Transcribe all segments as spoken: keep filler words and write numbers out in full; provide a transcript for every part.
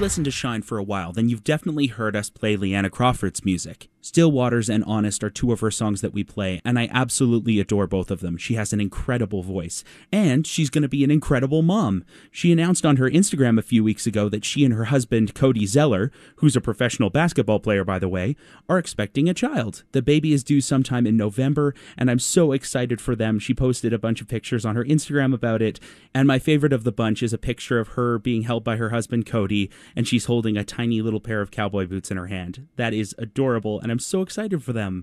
listened to Shine for a while, then you've definitely heard us play Leanna Crawford's music. Still Waters and Honest are two of her songs that we play, and I absolutely adore both of them. She has an incredible voice, and she's going to be an incredible mom. She announced on her Instagram a few weeks ago that she and her husband, Cody Zeller, who's a professional basketball player, by the way, are expecting a child. The baby is due sometime in November, and I'm so excited for them. She posted a bunch of pictures on her Instagram about it, and my favorite of the bunch is a picture of her being held by her husband, Cody, and she's holding a tiny little pair of cowboy boots in her hand. That is adorable, and I'm so excited for them.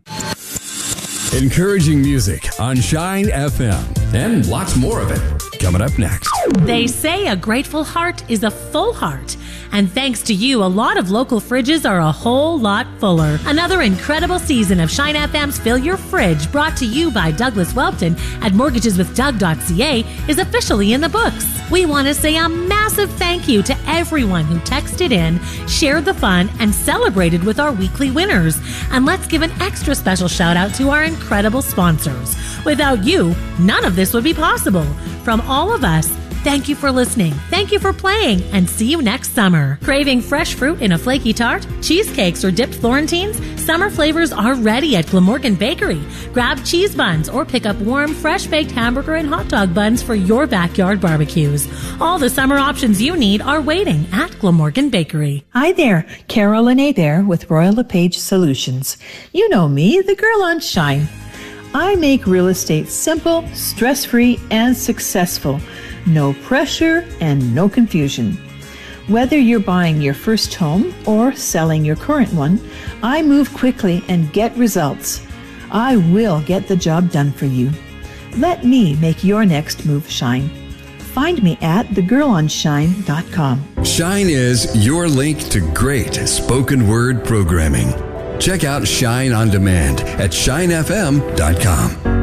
Encouraging music on Shine F M. And lots more of it coming up next. They say a grateful heart is a full heart. And thanks to you, a lot of local fridges are a whole lot fuller. Another incredible season of Shine F M's Fill Your Fridge, brought to you by Douglas Welton at mortgages with doug dot c a, is officially in the books. We want to say a massive thank you to everyone who texted in, shared the fun, and celebrated with our weekly winners. And let's give an extra special shout out to our incredible sponsors. Without you, none of this would be possible. From all of us, thank you for listening, thank you for playing, and see you next summer. Craving fresh fruit in a flaky tart, cheesecakes, or dipped Florentines? Summer flavors are ready at Glamorgan Bakery. Grab cheese buns or pick up warm, fresh-baked hamburger and hot dog buns for your backyard barbecues. All the summer options you need are waiting at Glamorgan Bakery. Hi there, Carolyn Hebert with Royal LePage Solutions. You know me, the girl on Shine. I make real estate simple, stress-free, and successful. No pressure and no confusion. Whether you're buying your first home or selling your current one, I move quickly and get results. I will get the job done for you. Let me make your next move shine. Find me at the girl on shine dot com. Shine is your link to great spoken word programming. Check out Shine on Demand at shine f m dot com.